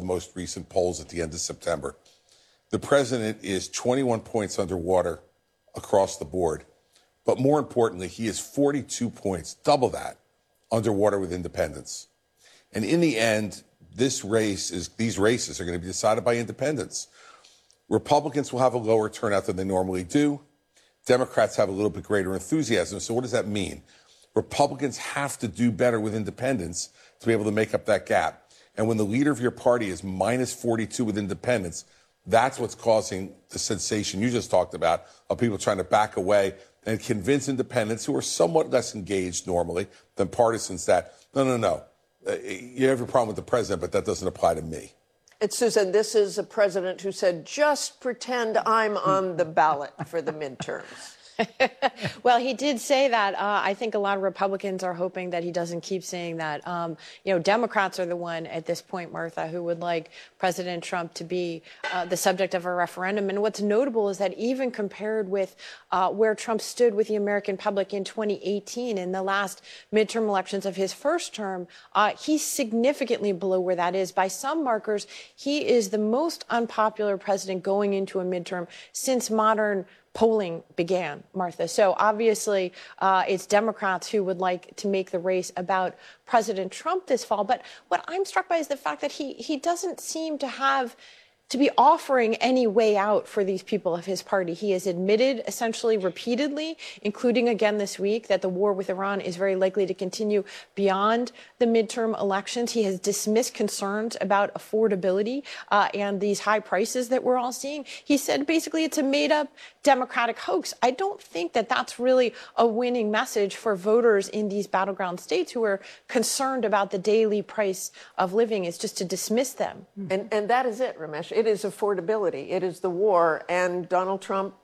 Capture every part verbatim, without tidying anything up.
the most recent polls at the end of September. The president is twenty-one points underwater across the board. But more importantly, he is forty-two points, double that, underwater with independents. And in the end, this race is, these races are going to be decided by independents. Republicans will have a lower turnout than they normally do. Democrats have a little bit greater enthusiasm. So what does that mean? Republicans have to do better with independents to be able to make up that gap. And when the leader of your party is minus forty-two with independents, that's what's causing the sensation you just talked about of people trying to back away and convince independents who are somewhat less engaged normally than partisans that, no, no, no, uh, you have a problem with the president, but that doesn't apply to me. And Susan, this is a president who said, just pretend I'm on the ballot for the midterms. Well, he did say that. Uh, I think a lot of Republicans are hoping that he doesn't keep saying that. Um, you know, Democrats are the one at this point, Martha, who would like President Trump to be uh, the subject of a referendum. And what's notable is that even compared with uh, where Trump stood with the American public in twenty eighteen, in the last midterm elections of his first term, uh, he's significantly below where that is. By some markers, he is the most unpopular president going into a midterm since modern polling began, Martha. So obviously, uh, it's Democrats who would like to make the race about President Trump this fall. But what I'm struck by is the fact that he he doesn't seem to have to be offering any way out for these people of his party. He has admitted essentially repeatedly, including again this week, that the war with Iran is very likely to continue beyond the midterm elections. He has dismissed concerns about affordability uh, and these high prices that we're all seeing. He said basically it's a made-up Democratic hoax. I don't think that that's really a winning message for voters in these battleground states who are concerned about the daily price of living, is just to dismiss them. And, and that is it, Ramesh. It is affordability. It is the war. And Donald Trump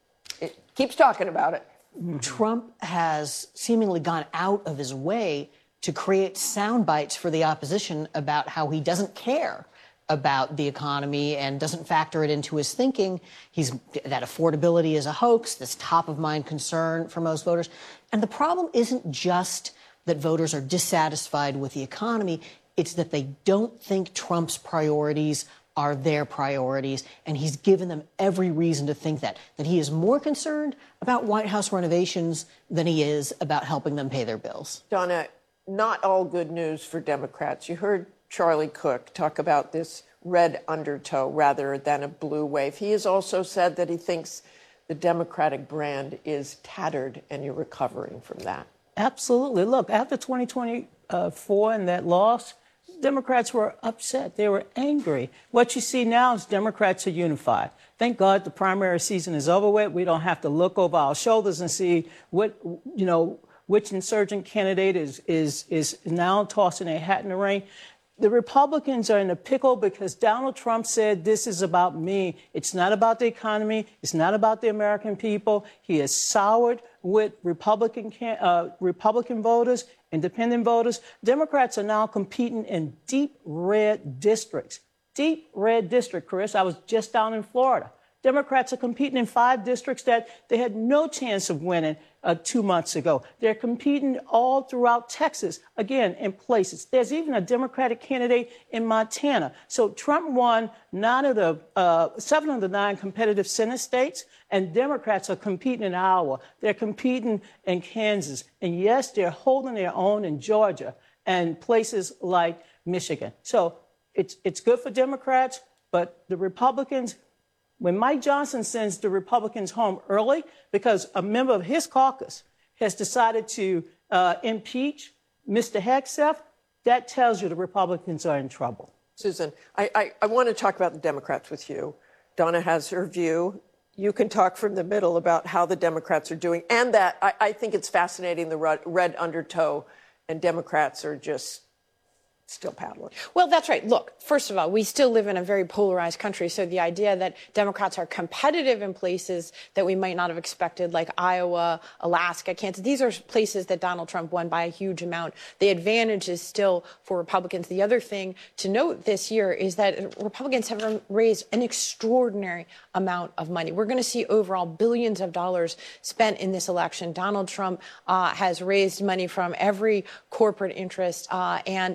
it keeps talking about it. Trump has seemingly gone out of his way to create sound bites for the opposition about how he doesn't care about the economy and doesn't factor it into his thinking. He's that affordability is a hoax, this top of mind concern for most voters. And the problem isn't just that voters are dissatisfied with the economy. It's that they don't think Trump's priorities are their priorities, and he's given them every reason to think that, that he is more concerned about White House renovations than he is about helping them pay their bills. Donna, not all good news for Democrats. You heard Charlie Cook talk about this red undertow rather than a blue wave. He has also said that he thinks the Democratic brand is tattered and you're recovering from that. Absolutely. Look, after twenty twenty-four and that loss, Democrats were upset. They were angry. What you see now is Democrats are unified. Thank God the primary season is over with. We don't have to look over our shoulders and see what, you know, which insurgent candidate is, is, is now tossing a hat in the ring. The Republicans are in a pickle because Donald Trump said, this is about me. It's not about the economy. It's not about the American people. He has soured with Republican, uh, Republican voters, independent voters. Democrats are now competing in deep red districts. Deep red district, Chris. I was just down in Florida. Democrats are competing in five districts that they had no chance of winning uh, two months ago. They're competing all throughout Texas, again, in places. There's even a Democratic candidate in Montana. So Trump won nine of the, uh, seven of the nine competitive Senate states, and Democrats are competing in Iowa. They're competing in Kansas. And yes, they're holding their own in Georgia and places like Michigan. So it's, it's good for Democrats, but the Republicans, when Mike Johnson sends the Republicans home early because a member of his caucus has decided to uh, impeach Mister Hegseth, that tells you the Republicans are in trouble. Susan, I, I, I want to talk about the Democrats with you. Donna has her view. You can talk from the middle about how the Democrats are doing, and that I, I think it's fascinating, the red, red undertow, and Democrats are just still paddling. Well, that's right. Look, first of all, we still live in a very polarized country. So the idea that Democrats are competitive in places that we might not have expected, like Iowa, Alaska, Kansas, these are places that Donald Trump won by a huge amount. The advantage is still for Republicans. The other thing to note this year is that Republicans have raised an extraordinary amount of money. We're going to see overall billions of dollars spent in this election. Donald Trump uh, has raised money from every corporate interest, uh, and that could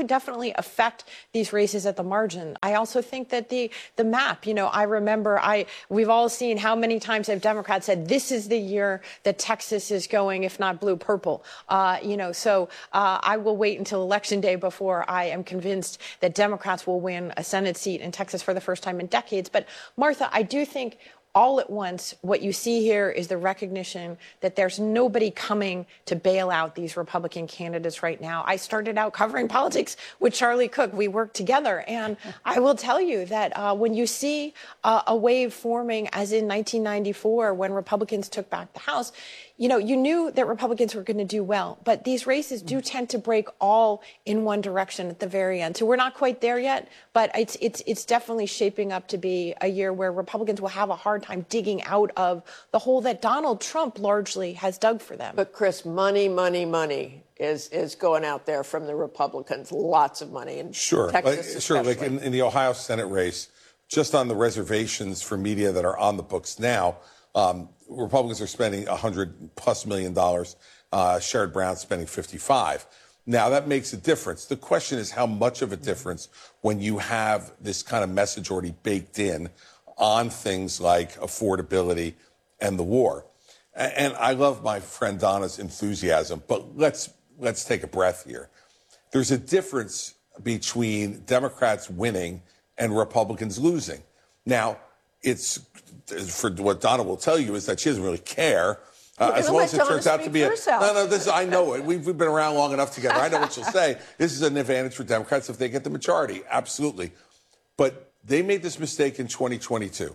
definitely affect these races at the margin. I also think that the the map, you know, I remember I we've all seen how many times have Democrats said this is the year that Texas is going, if not blue, purple. Uh, you know, so uh, I will wait until Election Day before I am convinced that Democrats will win a Senate seat in Texas for the first time in decades. But Martha, I do think all at once, what you see here is the recognition that there's nobody coming to bail out these Republican candidates right now. I started out covering politics with Charlie Cook. We worked together. And I will tell you that uh, when you see uh, a wave forming, as in nineteen ninety-four, when Republicans took back the House, you know, you knew that Republicans were going to do well. But these races do tend to break all in one direction at the very end. So we're not quite there yet, but it's it's it's definitely shaping up to be a year where Republicans will have a hard time digging out of the hole that Donald Trump largely has dug for them. But Chris, money, money, money is is going out there from the Republicans. Lots of money in Sure, Texas, like, sure. Like especially. in, in the Ohio Senate race, just on the reservations for media that are on the books now, um, Republicans are spending a hundred plus million dollars. Uh, Sherrod Brown spending fifty-five. Now that makes a difference. The question is how much of a difference when you have this kind of message already baked in on things like affordability and the war. And I love my friend Donna's enthusiasm, but let's let's take a breath here. There's a difference between Democrats winning and Republicans losing. Now, it's for what Donna will tell you is that she doesn't really care. Uh, as long as it turns out to be a no, no. This I know it. We've, we've been around long enough together. I know what she'll say. This is an advantage for Democrats if they get the majority. Absolutely, but they made this mistake in twenty twenty-two.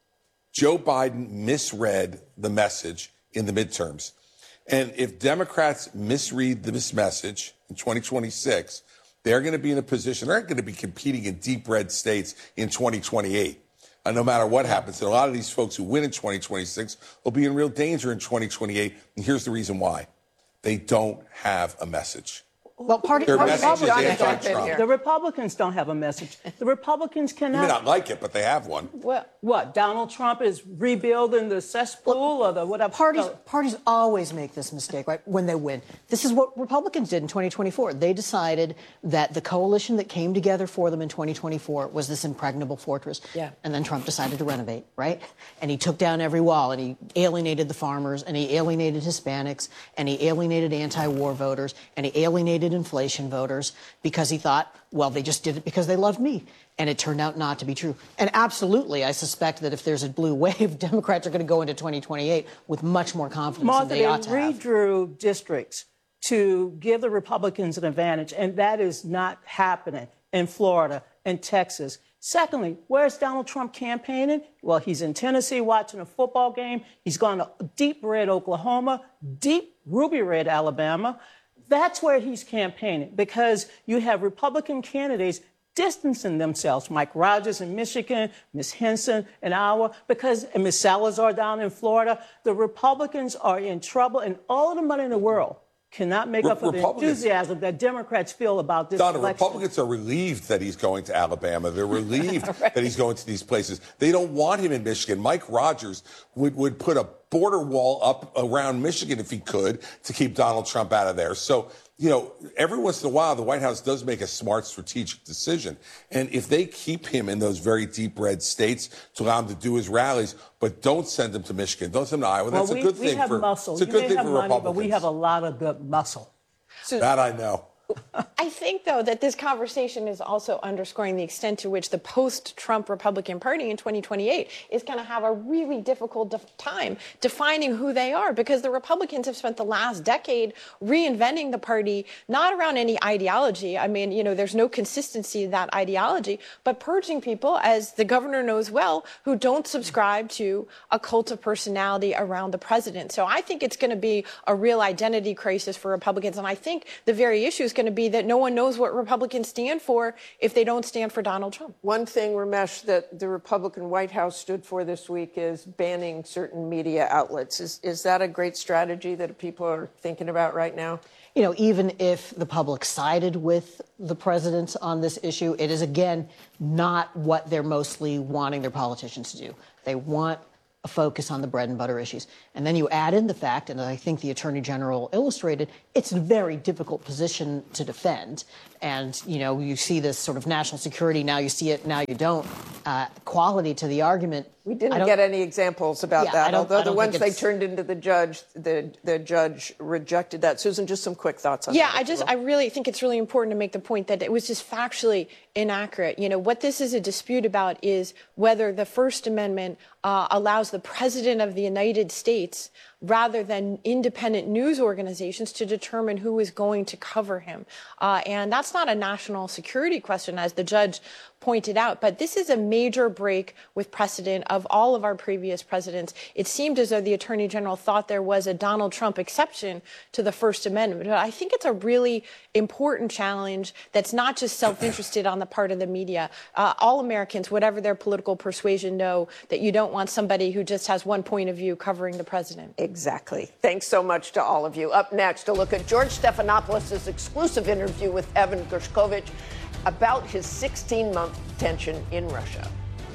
Joe Biden misread the message in the midterms, and if Democrats misread this message in twenty twenty-six, they're going to be in a position. They're going to be competing in deep red states in twenty twenty-eight. Uh, no matter what happens. And a lot of these folks who win in twenty twenty-six will be in real danger in twenty twenty-eight. And here's the reason why. They don't have a message. Well, party, Their party, message is John, anti-Trump. The Republicans don't have a message. The Republicans You cannot. may not like it, but they have one. Well, What, Donald Trump is rebuilding the cesspool or the whatever? Parties, No. parties always make this mistake, right, when they win. This is what Republicans did in twenty twenty-four. They decided that the coalition that came together for them in twenty twenty-four was this impregnable fortress. Yeah. And then Trump decided to renovate, right? And he took down every wall, and he alienated the farmers, and he alienated Hispanics, and he alienated anti-war voters, and he alienated inflation voters because he thought, well, they just did it because they loved me. And it turned out not to be true. And absolutely, I suspect that if there's a blue wave, Democrats are going to go into twenty twenty-eight with much more confidence Martha, than they ought to they have. redrew districts to give the Republicans an advantage, and that is not happening in Florida and Texas. Secondly, where's Donald Trump campaigning? Well, he's in Tennessee watching a football game. He's gone to deep red Oklahoma, deep ruby red Alabama. That's where he's campaigning because you have Republican candidates distancing themselves. Mike Rogers in Michigan, Miz Henson in Iowa, because and Miz Salazar down in Florida. The Republicans are in trouble, and all of the money in the world cannot make Re- up for the Republicans- enthusiasm that Democrats feel about this Donna, election. Republicans are relieved that he's going to Alabama. They're relieved right. that he's going to these places. They don't want him in Michigan. Mike Rogers would, would put a border wall up around Michigan if he could to keep Donald Trump out of there. So, you know, every once in a while, the White House does make a smart strategic decision. And if they keep him in those very deep red states to allow him to do his rallies, but don't send him to Michigan, don't send him to Iowa, that's well, we, a good we thing have for muscle. it's a You good may thing have for money, Republicans. but we have a lot of good muscle. That I know. I think, though, that this conversation is also underscoring the extent to which the post-Trump Republican Party in twenty twenty-eight is going to have a really difficult def- time defining who they are, because the Republicans have spent the last decade reinventing the party, not around any ideology. I mean, you know, there's no consistency in that ideology, but purging people, as the governor knows well, who don't subscribe to a cult of personality around the president. So I think it's going to be a real identity crisis for Republicans. And I think the very issue is going to be that no one knows what Republicans stand for if they don't stand for Donald Trump. One thing, Ramesh, that the Republican White House stood for this week is banning certain media outlets. Is, is that a great strategy that people are thinking about right now? You know, even if the public sided with the president on this issue, it is, again, not what they're mostly wanting their politicians to do. They want a focus on the bread and butter issues. And then you add in the fact, and I think the Attorney General illustrated, it's a very difficult position to defend. And, you know, you see this sort of national security, now you see it, now you don't, uh, quality to the argument. We didn't get any examples about Yeah, that, I don't- although I the don't ones think they it's- turned into the judge, the, the judge rejected that. Susan, just some quick thoughts on Yeah, that. I if you just, will. I really think it's really important to make the point that it was just factually inaccurate. You know, what this is a dispute about is whether the First Amendment uh, allows the President of the United States, rather than independent news organizations, to determine who is going to cover him. Uh, and that's not a national security question, as the judge pointed out, but this is a major break with precedent of all of our previous presidents. It seemed as though the Attorney General thought there was a Donald Trump exception to the First Amendment. But I think it's a really important challenge that's not just self-interested on the part of the media. Uh, all Americans, whatever their political persuasion, know that you don't want somebody who just has one point of view covering the president. Exactly. Thanks so much to all of you. Up next, a look at George Stephanopoulos' exclusive interview with Evan Gershkovich about his sixteen-month detention in Russia.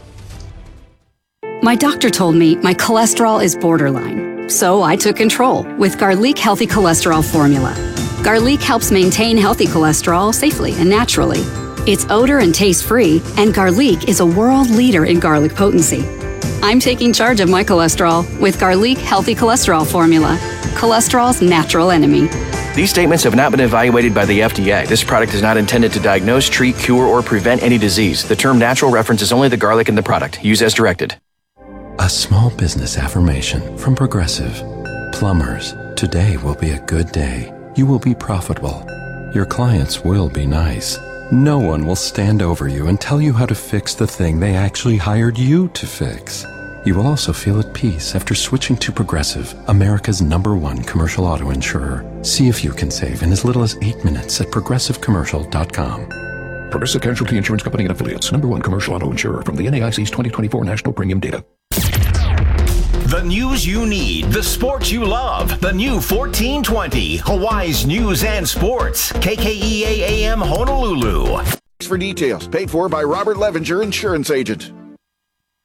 My doctor told me my cholesterol is borderline, so I took control with Garlic Healthy Cholesterol Formula. Garlic helps maintain healthy cholesterol safely and naturally. It's odor and taste-free, and Garlic is a world leader in garlic potency. I'm taking charge of my cholesterol with Garlic Healthy Cholesterol Formula, cholesterol's natural enemy. These statements have not been evaluated by the F D A. This product is not intended to diagnose, treat, cure, or prevent any disease. The term natural references only the garlic in the product. Use as directed. A small business affirmation from Progressive. Plumbers, today will be a good day. You will be profitable. Your clients will be nice. No one will stand over you and tell you how to fix the thing they actually hired you to fix. You will also feel at peace after switching to Progressive, America's number one commercial auto insurer. See if you can save in as little as eight minutes at progressive commercial dot com. Progressive Casualty Insurance Company and Affiliates, number one commercial auto insurer from the N A I C's twenty twenty-four National Premium Data. The news you need, the sports you love. The new fourteen twenty, Hawaii's News and Sports. K K E A A M Honolulu. For details, paid for by Robert Levinger, insurance agent.